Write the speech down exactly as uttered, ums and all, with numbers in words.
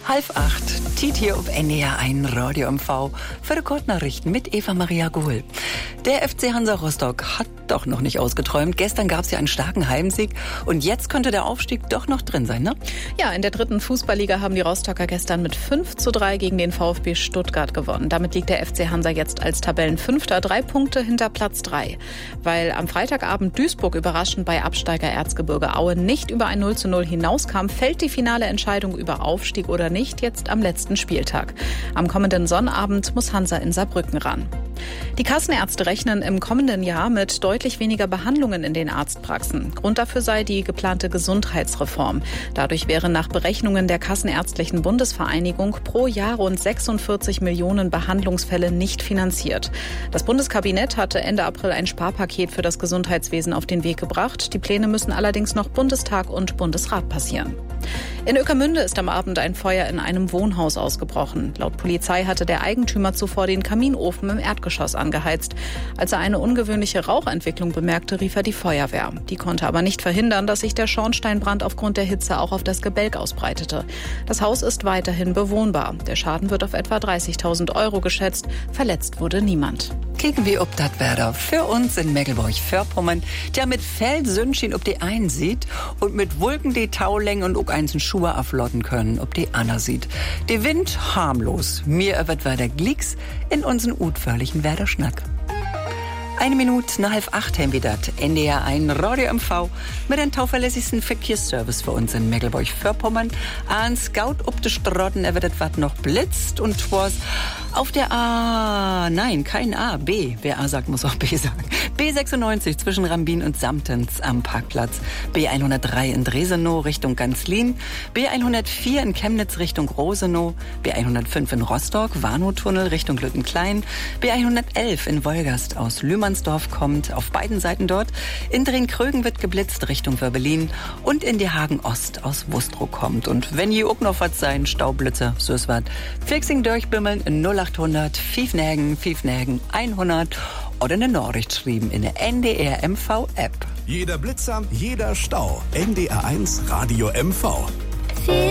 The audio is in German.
Halb acht, Tiet hier auf N D R eins Radio M V für die Kurznachrichten mit Eva Maria Gohl. Der F C Hansa Rostock hat doch noch nicht ausgeträumt. Gestern gab es ja einen starken Heimsieg und jetzt könnte der Aufstieg doch noch drin sein, ne? Ja, in der dritten Fußballliga haben die Rostocker gestern mit fünf zu drei gegen den VfB Stuttgart gewonnen. Damit liegt der F C Hansa jetzt als Tabellenfünfter, drei Punkte hinter Platz drei. Weil am Freitagabend Duisburg überraschend bei Absteiger Erzgebirge Aue nicht über ein null zu null hinauskam, fällt die finale Entscheidung über Aufstieg oder nicht jetzt am letzten Spieltag. Am kommenden Sonnabend muss Hansa in Saarbrücken ran. Die Kassenärzte rechnen im kommenden Jahr mit deutlich weniger Behandlungen in den Arztpraxen. Grund dafür sei die geplante Gesundheitsreform. Dadurch wären nach Berechnungen der Kassenärztlichen Bundesvereinigung pro Jahr rund sechsundvierzig Millionen Behandlungsfälle nicht finanziert. Das Bundeskabinett hatte Ende April ein Sparpaket für das Gesundheitswesen auf den Weg gebracht. Die Pläne müssen allerdings noch Bundestag und Bundesrat passieren. In Ueckermünde ist am Abend ein Feuer in einem Wohnhaus ausgebrochen. Laut Polizei hatte der Eigentümer zuvor den Kaminofen im Erdgeschoss angeheizt. Als er eine ungewöhnliche Rauchentwicklung bemerkte, rief er die Feuerwehr. Die konnte aber nicht verhindern, dass sich der Schornsteinbrand aufgrund der Hitze auch auf das Gebälk ausbreitete. Das Haus ist weiterhin bewohnbar. Der Schaden wird auf etwa dreißigtausend Euro geschätzt. Verletzt wurde niemand. Kicken wir ob dat Werder für uns in Mecklenburg-Vorpommern, der mit Feldsündchen ob die einen sieht und mit Wolken die Taulänge und auch einzelne Schuhe aflotten können, ob die Anna sieht. Der Wind harmlos, mir wird Werder Glicks in unseren utförlichen Werder Schnack. Eine Minute nach halb acht haben wir dat. N D R eins Radio M V mit dem tauverlässigsten Verkehrsservice für uns in Mecklenburg-Vorpommern. Ein Scout ob de Strotten, er wird wat noch blitzt und was auf der A, nein, kein A, B. Wer A sagt, muss auch B sagen. B sechsundneunzig zwischen Rambin und Samtens am Parkplatz. B hundertdrei in Dresenow Richtung Ganzlin. B hundertvier in Chemnitz Richtung Rosenow. B hundertfünf in Rostock, Warnow-Tunnel Richtung Lüttenklein. B hundertelf in Wolgast aus Lühmannsdorf kommt, auf beiden Seiten dort. In Drenkrögen wird geblitzt Richtung Wörbelin und in die Hagen Ost aus Wustrow kommt. Und wenn je auch noch was sein, Staublitzer, so ist was. Fixing durchbimmeln null achthundert, Fiefnägen, Fiefnägen hundert oder eine Nachricht schreiben in der N D R M V App. Jeder Blitzer, jeder Stau. N D R eins Radio M V.